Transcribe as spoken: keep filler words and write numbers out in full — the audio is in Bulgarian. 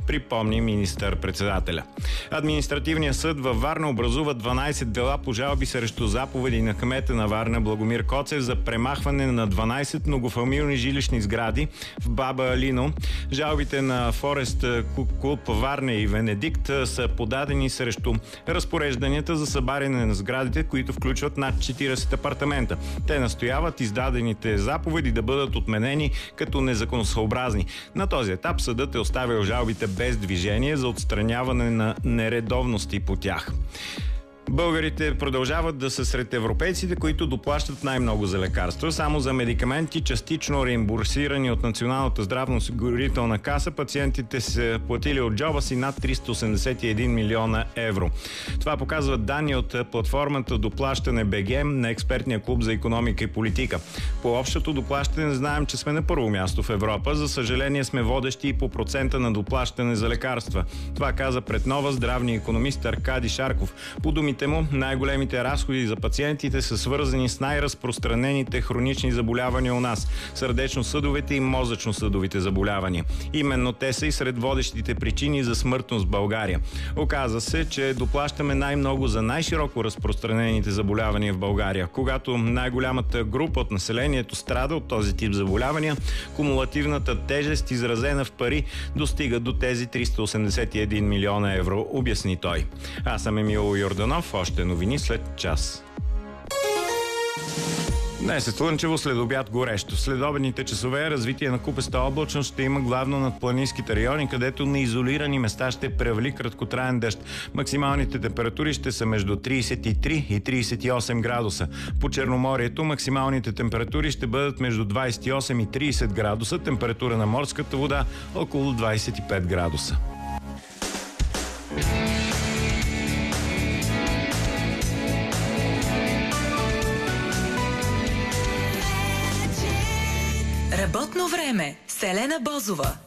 припомни министър-председателя. Административният съд във Варна образува дванайсет дела по жалби срещу заповеди на кмета на Варна Благомир Коцев за премахване на дванайсет многофамилни жилищни сгради в Баба Алино. Жалбите на Форест Клуб Варна и Венедикт са подадени срещу разпорежданията за събаряне на сградите, които включват над четирийсет апартамента. Те настояват издадените заповеди да бъдат отменени като незаконосъобразни. На този етап съдът е оставил жалбите без движение за отстраняване на нередовности по тях. Българите продължават да са сред европейците, които доплащат най-много за лекарства. Само за медикаменти, частично реимбурсирани от Националната здравноосигурителна каса, пациентите са платили от джоба си над триста осемдесет и един милиона евро. Това показват данни от платформата Доплащане БГ на експертния клуб за икономика и политика. По общото доплащане знаем, че сме на първо място в Европа. За съжаление сме водещи и по процента на доплащане за лекарства. Това каза пред Нова здравния икономист Аркадий Шарков. По думите му, най-големите разходи за пациентите са свързани с най-разпространените хронични заболявания у нас – сърдечно-съдовите и мозъчно-съдовите заболявания. Именно те са и сред водещите причини за смъртност в България. Оказва се, че доплащаме най-много за най-широко разпространените заболявания в България. Когато най-голямата група от населението страда от този тип заболявания, кумулативната тежест, изразена в пари, достига до тези триста осемдесет и един милиона евро, обясни той. Аз съм Емил Йорданов. Още новини след час. Днес е слънчево, след обяд горещо. След обедните часове развитие на купеста облачност ще има главно над планинските райони, където на изолирани места ще превали краткотраен дъжд. Максималните температури ще са между трийсет и три и трийсет и осем градуса. По Черноморието максималните температури ще бъдат между двайсет и осем и трийсет градуса, температура на морската вода около двайсет и пет градуса. Работно време с Елена Бозова.